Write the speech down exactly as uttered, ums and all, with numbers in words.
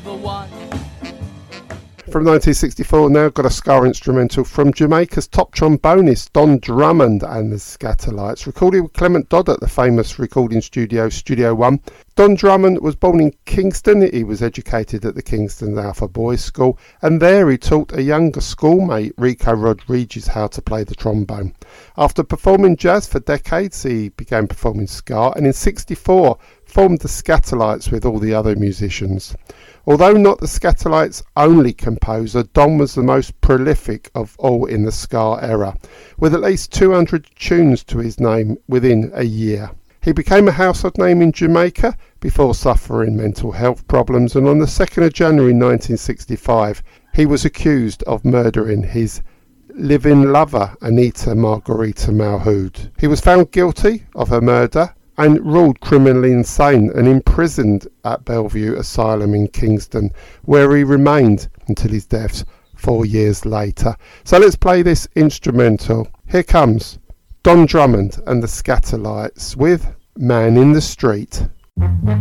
From nineteen sixty-four now, got a ska instrumental from Jamaica's top trombonist Don Drummond and the Skatalites, recorded with Clement Dodd at the famous recording studio Studio One. Don Drummond was born in Kingston. He was educated at the Kingston Alpha Boys School, and there he taught a younger schoolmate, Rico Rodriguez, how to play the trombone. After performing jazz for decades, he began performing ska, and in sixty-four formed the Skatalites with all the other musicians. Although not the Skatalites' only composer, Don was the most prolific of all in the ska era, with at least two hundred tunes to his name within a year. He became a household name in Jamaica before suffering mental health problems, and on the second of January nineteen sixty-five he was accused of murdering his live-in lover Anita Margarita Malhoud. He was found guilty of her murder and ruled criminally insane and imprisoned at Bellevue Asylum in Kingston, where he remained until his death four years later. So let's play this instrumental. Here comes Don Drummond and the Skatalites with Man in the Street.